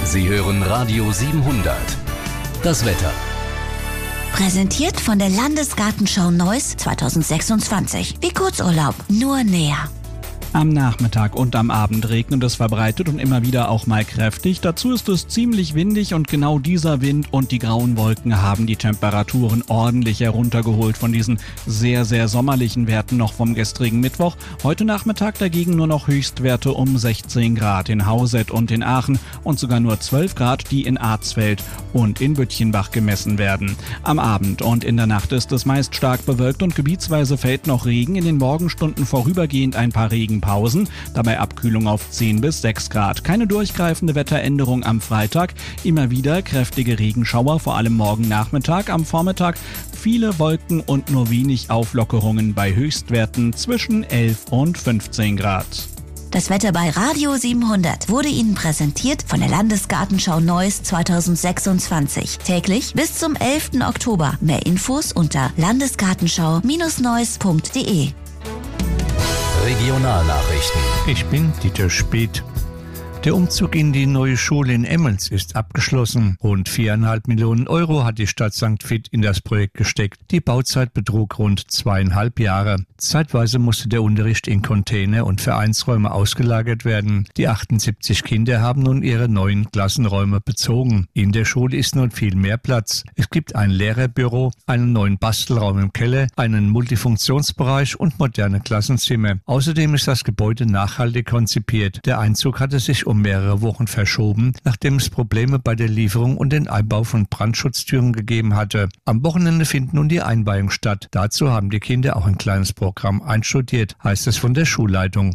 Sie hören Radio 700. Das Wetter. Präsentiert von der Landesgartenschau Neuss 2026. Wie Kurzurlaub, nur näher. Am Nachmittag und am Abend regnet es verbreitet und immer wieder auch mal kräftig. Dazu ist es ziemlich windig und genau dieser Wind und die grauen Wolken haben die Temperaturen ordentlich heruntergeholt von diesen sehr, sehr sommerlichen Werten noch vom gestrigen Mittwoch. Heute Nachmittag dagegen nur noch Höchstwerte um 16 Grad in Hauset und in Aachen und sogar nur 12 Grad, die in Arzfeld und in Büttchenbach gemessen werden. Am Abend und in der Nacht ist es meist stark bewölkt und gebietsweise fällt noch Regen. In den Morgenstunden vorübergehend ein paar Regenpausen, dabei Abkühlung auf 10 bis 6 Grad. Keine durchgreifende Wetteränderung am Freitag, immer wieder kräftige Regenschauer, vor allem morgen Nachmittag. Am Vormittag viele Wolken und nur wenig Auflockerungen bei Höchstwerten zwischen 11 und 15 Grad. Das Wetter bei Radio 700 wurde Ihnen präsentiert von der Landesgartenschau Neuss 2026. Täglich bis zum 11. Oktober. Mehr Infos unter landesgartenschau-neuss.de. Regionalnachrichten. Ich bin Dieter Speth. Der Umzug in die neue Schule in Emmels ist abgeschlossen. Rund 4,5 Millionen Euro hat die Stadt St. Vith in das Projekt gesteckt. Die Bauzeit betrug rund 2,5 Jahre. Zeitweise musste der Unterricht in Container und Vereinsräume ausgelagert werden. Die 78 Kinder haben nun ihre neuen Klassenräume bezogen. In der Schule ist nun viel mehr Platz. Es gibt ein Lehrerbüro, einen neuen Bastelraum im Keller, einen Multifunktionsbereich und moderne Klassenzimmer. Außerdem ist das Gebäude nachhaltig konzipiert. Der Einzug hatte sich um mehrere Wochen verschoben, nachdem es Probleme bei der Lieferung und den Einbau von Brandschutztüren gegeben hatte. Am Wochenende findet nun die Einweihung statt. Dazu haben die Kinder auch ein kleines Programm einstudiert, heißt es von der Schulleitung.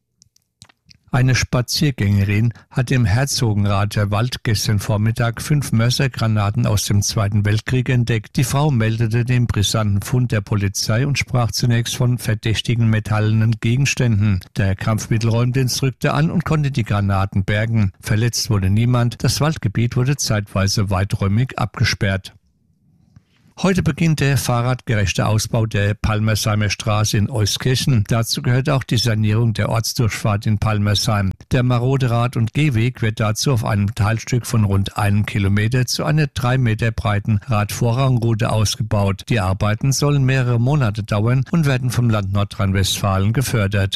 Eine Spaziergängerin hat im Herzogenrather Wald gestern Vormittag 5 Mörsergranaten aus dem Zweiten Weltkrieg entdeckt. Die Frau meldete den brisanten Fund der Polizei und sprach zunächst von verdächtigen metallenen Gegenständen. Der Kampfmittelräumdienst rückte an und konnte die Granaten bergen. Verletzt wurde niemand. Das Waldgebiet wurde zeitweise weiträumig abgesperrt. Heute beginnt der fahrradgerechte Ausbau der Palmersheimer Straße in Euskirchen. Dazu gehört auch die Sanierung der Ortsdurchfahrt in Palmersheim. Der marode Rad- und Gehweg wird dazu auf einem Teilstück von rund 1 Kilometer zu einer 3 Meter breiten Radvorrangroute ausgebaut. Die Arbeiten sollen mehrere Monate dauern und werden vom Land Nordrhein-Westfalen gefördert.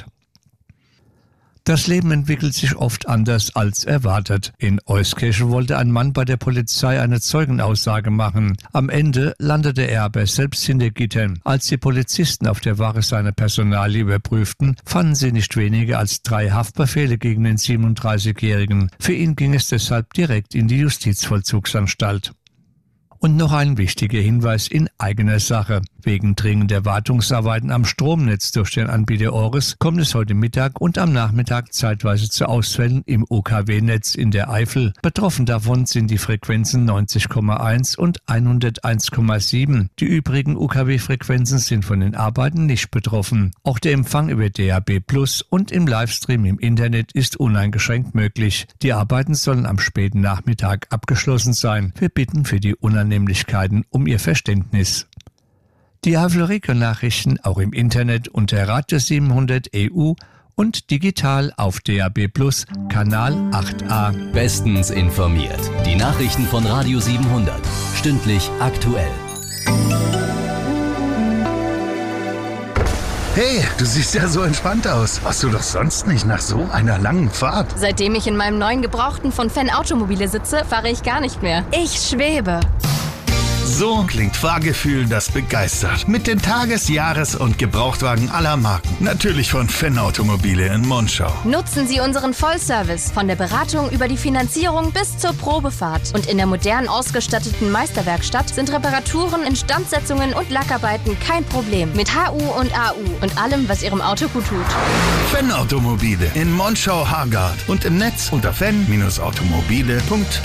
Das Leben entwickelt sich oft anders als erwartet. In Euskirchen wollte ein Mann bei der Polizei eine Zeugenaussage machen. Am Ende landete er aber selbst hinter Gittern. Als die Polizisten auf der Wache seine Personalie überprüften, fanden sie nicht weniger als 3 Haftbefehle gegen den 37-Jährigen. Für ihn ging es deshalb direkt in die Justizvollzugsanstalt. Und noch ein wichtiger Hinweis in eigener Sache. Wegen dringender Wartungsarbeiten am Stromnetz durch den Anbieter Oris kommt es heute Mittag und am Nachmittag zeitweise zu Ausfällen im UKW-Netz in der Eifel. Betroffen davon sind die Frequenzen 90,1 und 101,7. Die übrigen UKW-Frequenzen sind von den Arbeiten nicht betroffen. Auch der Empfang über DAB+ und im Livestream im Internet ist uneingeschränkt möglich. Die Arbeiten sollen am späten Nachmittag abgeschlossen sein. Wir bitten für die Unannehmlichkeiten um Ihr Verständnis. Die Eifel-Region-Nachrichten auch im Internet unter Radio 700 EU und digital auf DAB+ Kanal 8a. Bestens informiert. Die Nachrichten von Radio 700. Stündlich aktuell. Hey, du siehst ja so entspannt aus. Warst du doch sonst nicht nach so einer langen Fahrt? Seitdem ich in meinem neuen Gebrauchten von Fan Automobile sitze, fahre ich gar nicht mehr. Ich schwebe. So klingt Fahrgefühl, das begeistert. Mit den Tages-, Jahres- und Gebrauchtwagen aller Marken. Natürlich von Fan Automobile in Monschau. Nutzen Sie unseren Vollservice von der Beratung über die Finanzierung bis zur Probefahrt. Und in der modern ausgestatteten Meisterwerkstatt sind Reparaturen, Instandsetzungen und Lackarbeiten kein Problem. Mit HU und AU und allem, was Ihrem Auto gut tut. Fan Automobile in Monschau-Hargard und im Netz unter fan-automobile.de.